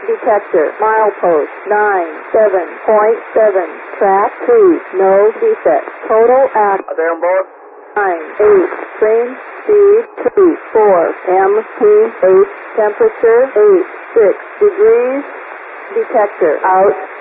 detector, milepost 97.7, track 2, no defect, total act. Are they on board? 9, 8, train speed 2, 4, MT 8, temperature 8, 6 degrees, detector out.